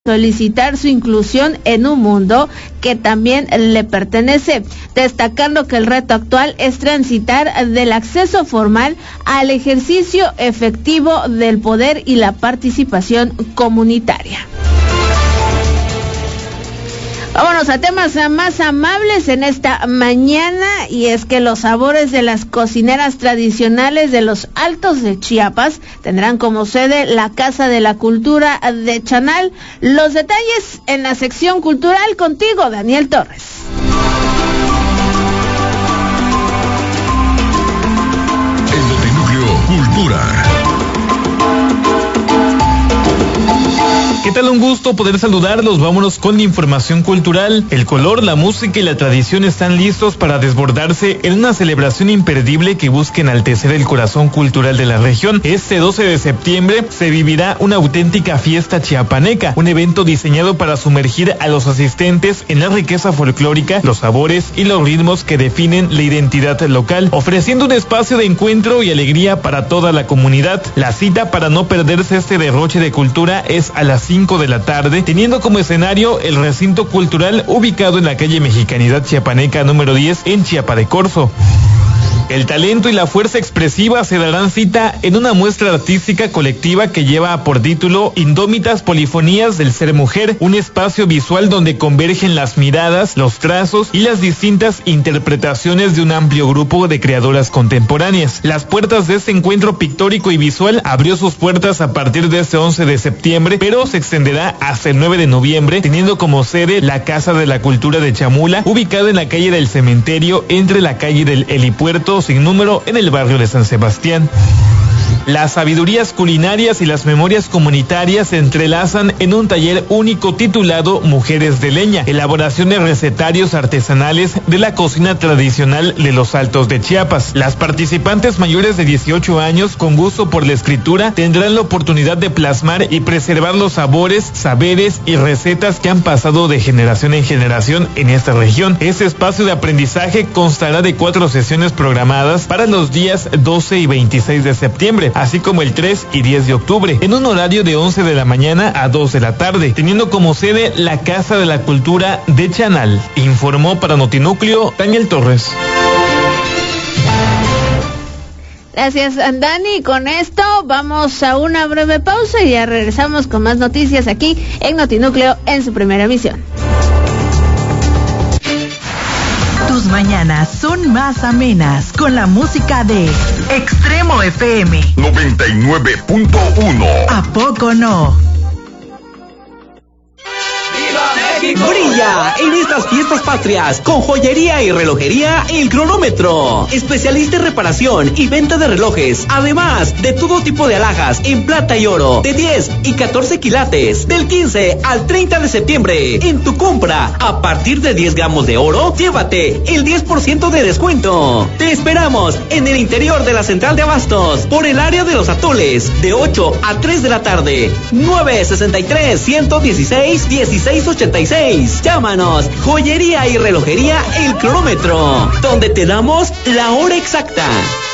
solicitar su inclusión en un mundo que también le pertenece, destacando que el reto actual es transitar del acceso formal al ejercicio efectivo del poder y la participación comunitaria. Vámonos a temas más amables en esta mañana, y es que los sabores de las cocineras tradicionales de los Altos de Chiapas tendrán como sede la Casa de la Cultura de Chanal. Los detalles en la sección cultural, contigo, Daniel Torres. El Notinúcleo Cultura. ¿Qué tal? Un gusto poder saludarlos. Vámonos con la información cultural. El color, la música y la tradición están listos para desbordarse en una celebración imperdible que busca enaltecer el corazón cultural de la región. Este 12 de septiembre se vivirá una auténtica fiesta chiapaneca, un evento diseñado para sumergir a los asistentes en la riqueza folclórica, los sabores y los ritmos que definen la identidad local, ofreciendo un espacio de encuentro y alegría para toda la comunidad. La cita para no perderse este derroche de cultura es a las 5 de la tarde, teniendo como escenario el recinto cultural ubicado en la calle Mexicanidad Chiapaneca número 10 en Chiapa de Corzo. El talento y la fuerza expresiva se darán cita en una muestra artística colectiva que lleva por título Indómitas Polifonías del Ser Mujer, un espacio visual donde convergen las miradas, los trazos y las distintas interpretaciones de un amplio grupo de creadoras contemporáneas. Las puertas de este encuentro pictórico y visual abrió sus puertas a partir de este 11 de septiembre, pero se extenderá hasta el 9 de noviembre, teniendo como sede la Casa de la Cultura de Chamula, ubicada en la calle del Cementerio, entre la calle del Helipuerto sin número en el barrio de San Sebastián. Las sabidurías culinarias y las memorias comunitarias se entrelazan en un taller único titulado Mujeres de Leña, elaboración de recetarios artesanales de la cocina tradicional de los Altos de Chiapas. Las participantes mayores de 18 años con gusto por la escritura tendrán la oportunidad de plasmar y preservar los sabores, saberes y recetas que han pasado de generación en generación en esta región. Este espacio de aprendizaje constará de 4 sesiones programadas para los días 12 y 26 de septiembre, así como el 3 y 10 de octubre, en un horario de 11 de la mañana a 2 de la tarde, teniendo como sede la Casa de la Cultura de Chanal. Informó para Notinúcleo Daniel Torres. Gracias, Dani. Con esto vamos a una breve pausa y ya regresamos con más noticias aquí en Notinúcleo en su primera emisión. Tus mañanas son más amenas con la música de Extremo FM 99.1. ¿A poco no? Brilla en estas fiestas patrias con joyería y relojería El Cronómetro. Especialista en reparación y venta de relojes, además de todo tipo de alhajas en plata y oro de 10 y 14 quilates, del 15 al 30 de septiembre. En tu compra a partir de 10 gramos de oro, llévate el 10% de descuento. Te esperamos en el interior de la central de abastos, por el área de los atoles, de 8 a 3 de la tarde. 963-116-1686. Llámanos, joyería y relojería El Cronómetro, donde te damos la hora exacta.